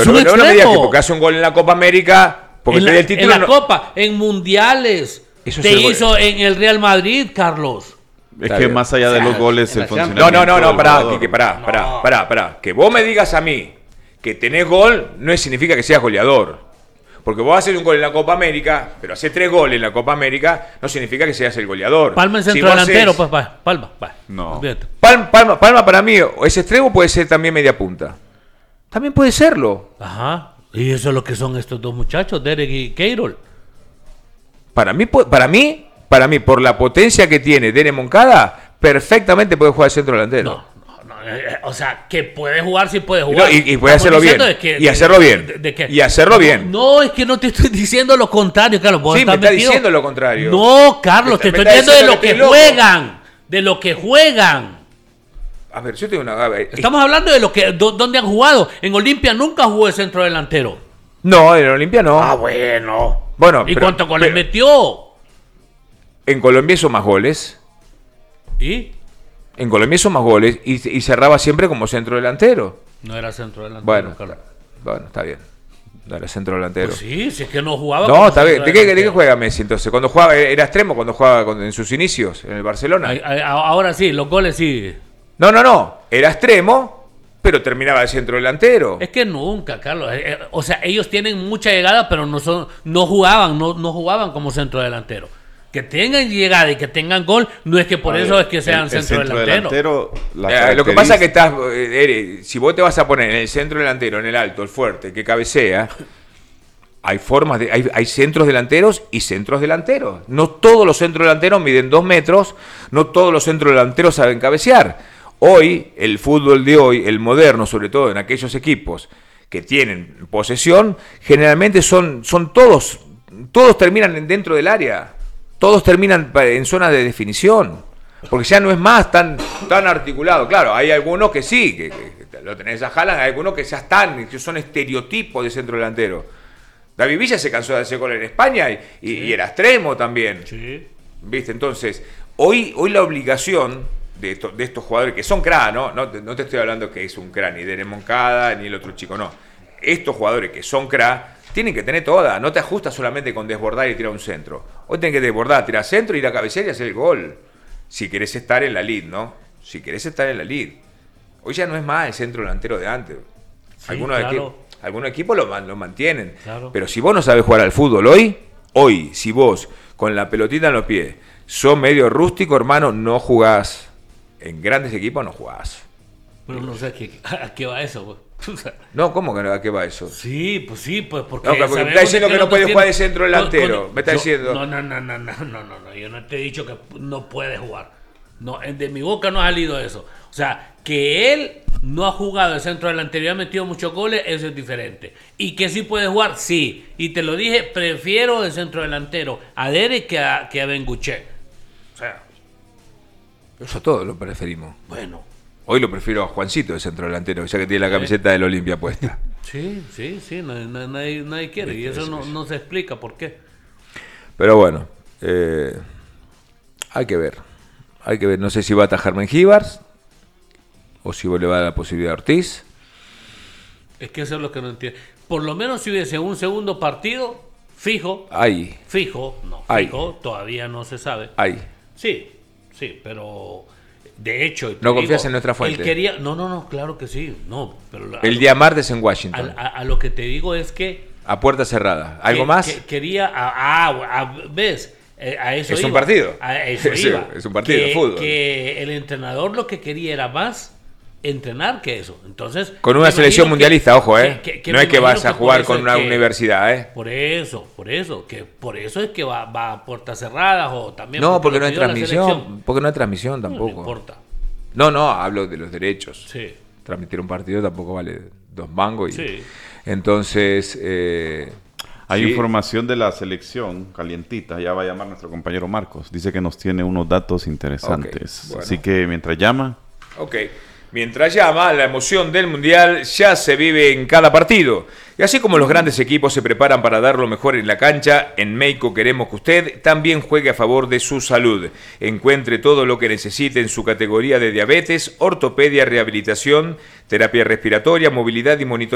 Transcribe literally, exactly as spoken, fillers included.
Es un extremo. No me digas que porque hace un gol en la Copa América, porque en la, el título en la no... Copa, en mundiales, Eso te hizo en el Real Madrid, Carlos. Es Está que bien. Más allá de los goles, el funcionamiento... No, no, no, no, pará, que, que pará, no. pará, pará, pará. Que vos me digas a mí que tenés gol, no significa que seas goleador. Porque vos haces un gol en la Copa América, pero haces tres goles en la Copa América, no significa que seas el goleador. Palma en centro si delantero, pues, pa, Palma, pa. No. Palma, Palma, Palma para mí, ese extremo puede ser también media punta. También puede serlo. Ajá. Y eso es lo que son estos dos muchachos, Derek y Keirol. Para mí, para mí, para mí, por la potencia que tiene Derek Moncada, perfectamente puede jugar centro delantero. No. O sea, que puede jugar, sí puede jugar. No, y, y puede hacerlo bien. Que, y hacerlo bien. De, de que, y hacerlo bien. No, no, es que no te estoy diciendo lo contrario, Carlos. Vos sí, me está metido. diciendo lo contrario. No, Carlos, te estoy diciendo de lo que, que juegan. De lo que juegan. A ver, yo tengo una... Ver, Estamos es... hablando de lo que do, dónde han jugado. En Olimpia nunca jugó de centro delantero. No, en Olimpia no. Ah, bueno. Bueno, ¿Y pero, cuántos goles pero, metió? En Colombia hizo más goles. ¿Y? En Colombia hizo más goles y, y cerraba siempre como centro delantero. No era centro delantero. Bueno, Carlos. Bueno, está bien. No era centro delantero. Pues sí, si es que no jugaba. No, está bien. ¿De qué, ¿De qué juega Messi entonces? Cuando jugaba, era extremo cuando jugaba en sus inicios en el Barcelona. Ay, ay, ahora sí, los goles sí. No, no, no. Era extremo, pero terminaba de centro delantero. Es que nunca, Carlos. O sea, ellos tienen mucha llegada, pero no son, no jugaban, no, no jugaban como centro delantero. Que tengan llegada y que tengan gol, no es que por ver, eso es que sean el, centro, el centro delantero. delantero eh, lo que pasa es que estás, eh, si vos te vas a poner en el centro delantero, en el alto, el fuerte, que cabecea, hay formas de, hay, hay centros delanteros y centros delanteros. No todos los centros delanteros miden dos metros, no todos los centros delanteros saben cabecear. Hoy, el fútbol de hoy, el moderno, sobre todo en aquellos equipos que tienen posesión, generalmente son, son todos, todos terminan dentro del área. Todos terminan en zona de definición, porque ya no es más tan, tan articulado. Claro, hay algunos que sí, que, que lo tenés a Haaland, hay algunos que ya están, que son estereotipos de centro delantero. David Villa se cansó de hacer gol en España y, y, sí. y era extremo también. Sí. ¿Viste? Entonces, hoy, hoy la obligación de, esto, de estos jugadores que son cra, ¿no? No, no te estoy hablando que es un cra, ni Derek Moncada, ni el otro chico, no. Estos jugadores que son cra, tienen que tener toda, no te ajustas solamente con desbordar y tirar un centro. Hoy tenés que desbordar, tirar centro, ir a cabecear y hacer el gol. Si querés estar en la lead, ¿no? Si querés estar en la lead. Hoy ya no es más el centro delantero de antes. Sí, algunos, claro. equipos, algunos equipos lo, lo mantienen. Claro. Pero si vos no sabés jugar al fútbol hoy, hoy, si vos con la pelotita en los pies sos medio rústico, hermano, no jugás. En grandes equipos no jugás. Pero no sé a qué, a qué va eso, pues. No, ¿cómo que no? ¿A qué va eso? Sí, pues sí, pues porque... No, porque me está diciendo que, que no puede jugar de centro delantero. Con, me está yo, diciendo... No, no, no, no, no, no, no, no, yo no te he dicho que no puede jugar. No, de mi boca no ha salido eso. O sea, que él no ha jugado de centro delantero y ha metido muchos goles, eso es diferente. Y que sí puede jugar, sí. Y te lo dije, prefiero de centro delantero a Derek que a, que a Benguche. O sea... Eso todos lo preferimos. Bueno... Hoy lo prefiero a Juancito de centro delantero, ya que tiene la camiseta del Olimpia puesta. Sí, sí, sí, nadie, nadie, nadie quiere, y eso no, no se explica por qué. Pero bueno, eh, hay que ver, hay que ver, no sé si va a atajar Mengíbars, o si le va a dar la posibilidad a Ortiz. Es que eso es lo que no entiendo. Por lo menos si hubiese un segundo partido, fijo, ahí. fijo, no, fijo, ahí. Todavía no se sabe. Ahí. Sí, sí, pero... De hecho, no confías en nuestra fuente. Él quería, no, no, no, claro que sí. No, pero a el lo, día martes en Washington. A, a, a lo que te digo es que. A puerta cerrada. ¿Algo que, más? Que quería. Ah, ah, ¿ves? A eso es iba. un partido. A eso iba. Es un partido que, de fútbol. Que el entrenador lo que quería era más entrenar que eso. Entonces. Con una selección mundialista, que, ojo, ¿eh? Que, que, que no es que vas a jugar con una que, universidad, ¿eh? Por eso, por eso. que Por eso es que va, va a puertas cerradas o también. No, porque no hay transmisión. Porque no hay transmisión tampoco. No, no importa. No, no, hablo de los derechos. Sí. Transmitir un partido tampoco vale dos mangos. Y, sí. Entonces, eh, hay sí. información de la selección calientita. Ya va a llamar nuestro compañero Marcos. Dice que nos tiene unos datos interesantes. Okay, bueno. Así que mientras llama. Ok. Mientras llama, la emoción del Mundial ya se vive en cada partido. Y así como los grandes equipos se preparan para dar lo mejor en la cancha, en Meico queremos que usted también juegue a favor de su salud. Encuentre todo lo que necesite en su categoría de diabetes, ortopedia, rehabilitación, terapia respiratoria, movilidad y monitoreo.